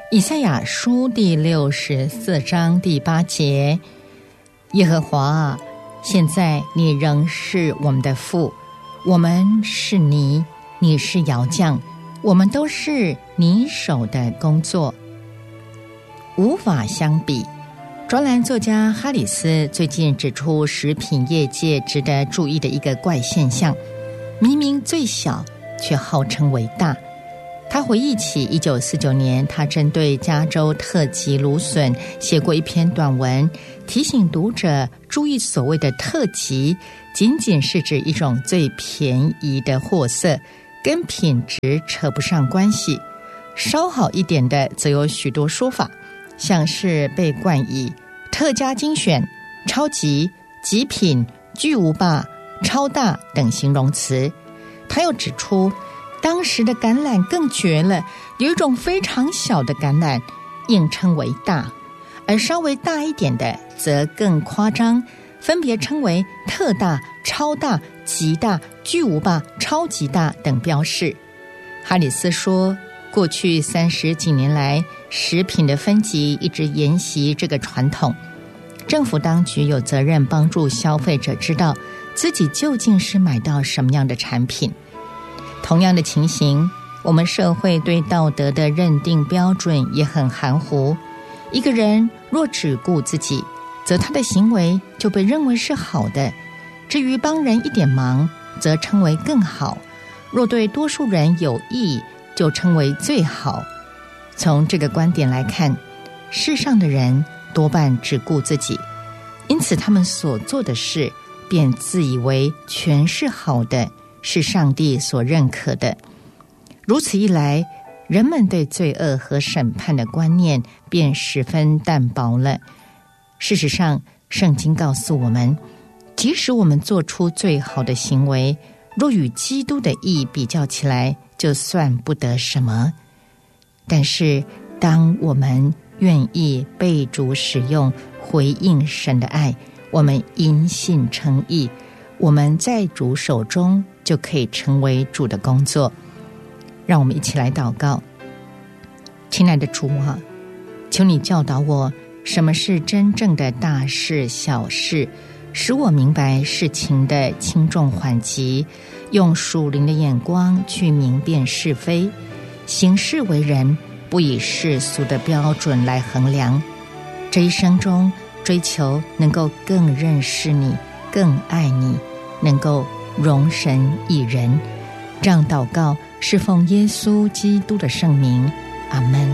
以赛亚书第64章第8节，耶和华啊，现在你仍是我们的父，我们是泥，你是窑匠，我们都是你手的工作。无法相比。专栏作家哈里斯最近指出食品业界值得注意的一个怪现象，明明最小却号称为大。他回忆起1949年他针对加州特级芦笋写过一篇短文，提醒读者注意所谓的特级仅仅是指一种最便宜的货色，跟品质扯不上关系。稍好一点的则有许多说法，像是被冠以特价精选、超级、极品、巨无霸、超大等形容词。他又指出当时的橄榄更绝了，有一种非常小的橄榄硬称为大，而稍微大一点的则更夸张，分别称为特大、超大、极大、巨无霸、超级大等标示。哈里斯说，过去30几年来，食品的分级一直沿袭这个传统。政府当局有责任帮助消费者知道自己究竟是买到什么样的产品。同样的情形，我们社会对道德的认定标准也很含糊。一个人若只顾自己，则他的行为就被认为是好的；至于帮人一点忙，则称为更好；若对多数人有益，就称为最好。从这个观点来看，世上的人多半只顾自己，因此他们所做的事便自以为全是好的，是上帝所认可的。如此一来，人们对罪恶和审判的观念便十分淡薄了。事实上，圣经告诉我们，即使我们做出最好的行为，若与基督的义比较起来，就算不得什么。但是当我们愿意被主使用，回应神的爱，我们因信称义，我们在主手中就可以成为主的工作。让我们一起来祷告。亲爱的主啊，求你教导我什么是真正的大事小事，使我明白事情的轻重缓急，用属灵的眼光去明辨是非，行事为人不以世俗的标准来衡量。这一生中追求能够更认识你，更爱你，能够容神益人。这样祷告是奉耶稣基督的圣名，阿们。